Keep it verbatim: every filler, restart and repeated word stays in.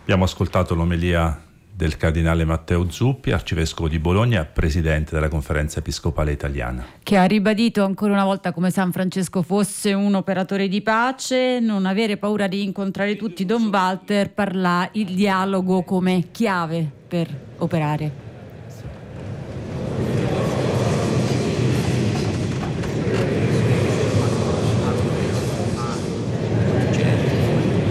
Abbiamo ascoltato l'omelia del cardinale Matteo Zuppi, arcivescovo di Bologna e presidente della Conferenza Episcopale Italiana, che ha ribadito ancora una volta come San Francesco fosse un operatore di pace, non avere paura di incontrare tutti. Don Walter parla il dialogo come chiave per operare.